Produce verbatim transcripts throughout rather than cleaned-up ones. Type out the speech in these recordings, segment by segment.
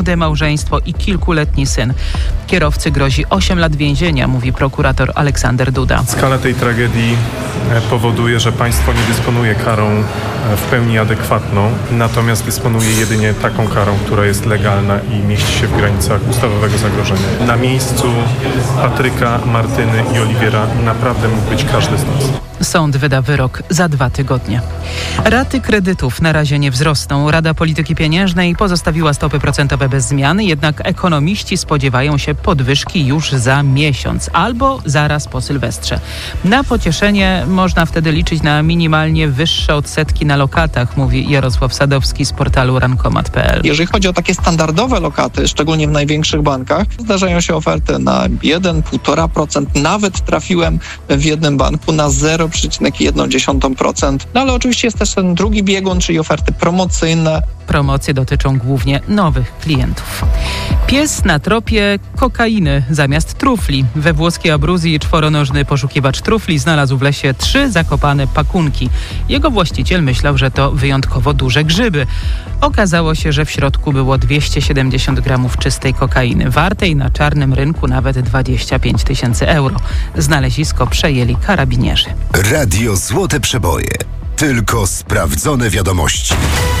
małżeństwo i kilkuletni syn. Kierowcy grozi osiem lat więzienia, mówi prokurator Aleksander Duda. Skala tej tragedii powoduje, że państwo nie dysponuje karą w pełni adekwatną, natomiast dysponuje jedynie taką karą, która jest legalna i mieści się w granicach ustawowego zagrożenia. Na miejscu Patryka, Martyny i Oliwiera naprawdę mógł być każdy z nas. Sąd wyda wyrok za dwa tygodnie. Raty kredytów na razie nie wzrosną. Rada Polityki Pieniężnej pozostawiła stopy procentowe bez zmian, jednak ekonomiści spodziewają się podwyżki już za miesiąc albo zaraz po Sylwestrze. Na pocieszenie można wtedy liczyć na minimalnie wyższe odsetki na lokatach, mówi Jarosław Sadowski z portalu rankomat kropka pe el. Jeżeli chodzi o takie standardowe lokaty, szczególnie w największych bankach, zdarzają się oferty na jeden do półtora procent. Nawet trafiłem w jednym banku na zero przecinek jeden procent. No ale oczywiście jest też ten drugi biegun, czyli oferty promocyjne. Promocje dotyczą głównie nowych klientów. Pies na tropie kokainy zamiast trufli. We włoskiej Abruzji czworonożny poszukiwacz trufli znalazł w lesie trzy zakopane pakunki. Jego właściciel myślał, że to wyjątkowo duże grzyby. Okazało się, że w środku było dwieście siedemdziesiąt gramów czystej kokainy, wartej na czarnym rynku nawet dwadzieścia pięć tysięcy euro. Znalezisko przejęli karabinierzy. Radio Złote Przeboje. Tylko sprawdzone wiadomości.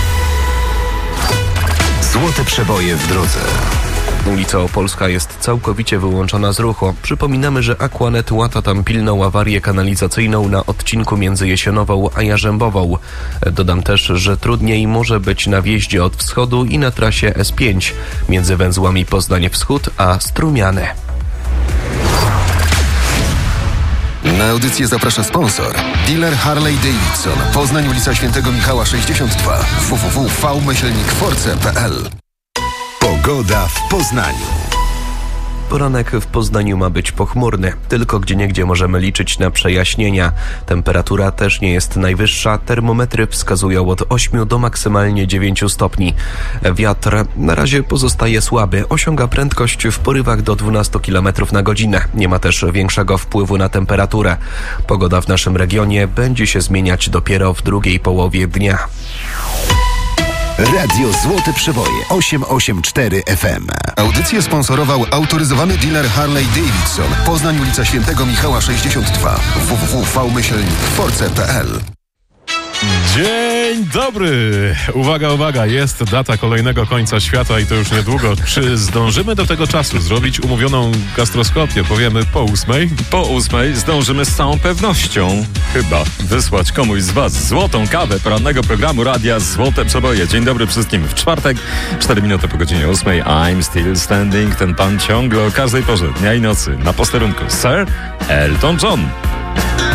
Złote Przeboje w drodze. Ulica Opolska jest całkowicie wyłączona z ruchu. Przypominamy, że Aquanet łata tam pilną awarię kanalizacyjną na odcinku między Jesionową a Jarzębową. Dodam też, że trudniej może być na wjeździe od wschodu i na trasie es pięć między węzłami Poznań Wschód a Strumiany. Na audycję zaprasza sponsor. Dealer Harley Davidson. Poznań, ulica Świętego Michała sześćdziesiąt dwa. w w w kropka v myślnik force kropka pe el. Pogoda w Poznaniu. Poranek w Poznaniu ma być pochmurny. Tylko gdzieniegdzie możemy liczyć na przejaśnienia. Temperatura też nie jest najwyższa. Termometry wskazują od ośmiu do maksymalnie dziewięciu stopni. Wiatr na razie pozostaje słaby. Osiąga prędkość w porywach do dwunastu kilometrów na godzinę. Nie ma też większego wpływu na temperaturę. Pogoda w naszym regionie będzie się zmieniać dopiero w drugiej połowie dnia. Radio Złote Przeboje osiemset osiemdziesiąt cztery F M. Audycję sponsorował autoryzowany dealer Harley Davidson. Poznań, ulica Świętego Michała sześćdziesiąt dwa. w w w kropka v myślnik force kropka pe el. Dzień dobry! Uwaga, uwaga, jest data kolejnego końca świata i to już niedługo. Czy zdążymy do tego czasu zrobić umówioną gastroskopię, powiemy po ósmej? Po ósmej zdążymy z całą pewnością chyba wysłać komuś z Was złotą kawę porannego programu Radia Złote Przeboje. Dzień dobry wszystkim w czwartek, cztery minuty po godzinie ósmej. I'm still standing. Ten pan ciągle o każdej porze dnia i nocy na posterunku. Sir Elton John.